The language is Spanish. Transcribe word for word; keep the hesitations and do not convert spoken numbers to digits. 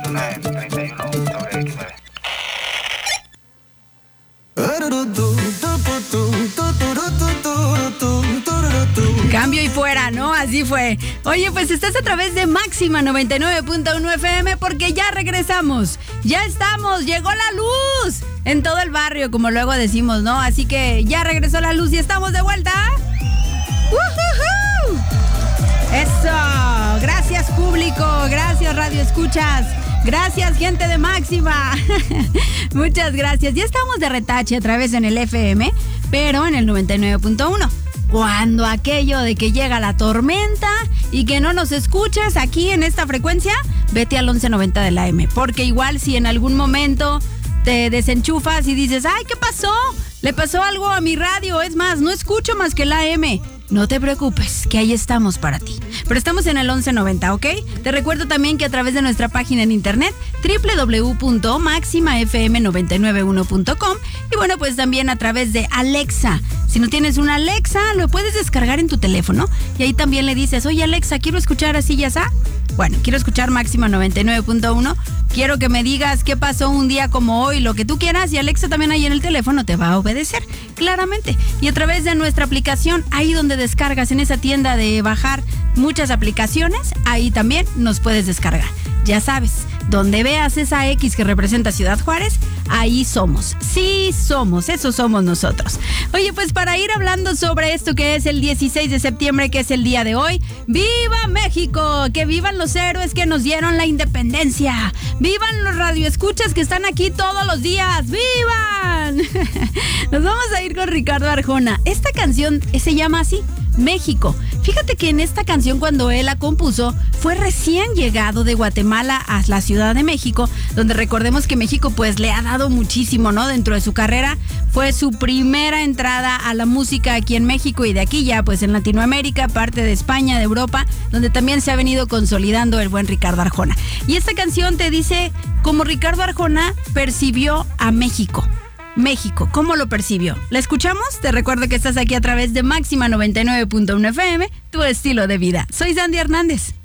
una en treinta y uno sobre equis nueve. Cambio y fuera, ¿no? Así fue. Oye, pues estás a través de Máxima noventa y nueve punto uno F M porque ya regresamos. Ya estamos, llegó la luz en todo el barrio, como luego decimos, ¿no? Así que ya regresó la luz y estamos de vuelta. ¡Woohoo! Eso, gracias público, gracias Radio Escuchas, gracias gente de Máxima. Muchas gracias. Ya estamos de retache a través en el F M, pero en el noventa y nueve punto uno. Cuando aquello de que llega la tormenta y que no nos escuchas aquí en esta frecuencia, vete al once noventa de la A M, porque igual si en algún momento te desenchufas y dices, ay, ¿qué pasó? Le pasó algo a mi radio, es más, no escucho más que la A M. No te preocupes, que ahí estamos para ti. Pero estamos en el once noventa, ¿ok? Te recuerdo también que a través de nuestra página en internet, doble u doble u doble u punto máxima f m nueve nueve uno punto com, y bueno, pues también a través de Alexa. Si no tienes una Alexa, lo puedes descargar en tu teléfono y ahí también le dices, oye Alexa, quiero escuchar así y así. Bueno, quiero escuchar Máxima noventa y nueve punto uno. Quiero que me digas qué pasó un día como hoy, lo que tú quieras, y Alexa también ahí en el teléfono te va a obedecer, claramente. Y a través de nuestra aplicación, ahí donde descargas, en esa tienda de bajar muchas aplicaciones, ahí también nos puedes descargar. Ya sabes, donde veas esa X que representa Ciudad Juárez, ahí somos. Sí somos, eso somos nosotros. Oye, pues para ir hablando sobre esto que es el dieciséis de septiembre, que es el día de hoy, ¡viva México! ¡Que vivan los héroes que nos dieron la independencia! ¡Vivan los radioescuchas que están aquí todos los días! ¡Vivan! Nos vamos a ir con Ricardo Arjona. Esta canción se llama así, México. Fíjate que en esta canción, cuando él la compuso, fue recién llegado de Guatemala a la Ciudad de México, donde recordemos que México pues le ha dado muchísimo, ¿no? Dentro de su carrera fue su primera entrada a la música aquí en México, y de aquí ya pues en Latinoamérica, parte de España, de Europa, donde también se ha venido consolidando el buen Ricardo Arjona. Y esta canción te dice cómo Ricardo Arjona percibió a México. México, ¿cómo lo percibió? ¿La escuchamos? Te recuerdo que estás aquí a través de Máxima noventa y nueve punto uno F M, tu estilo de vida. Soy Sandy Hernández.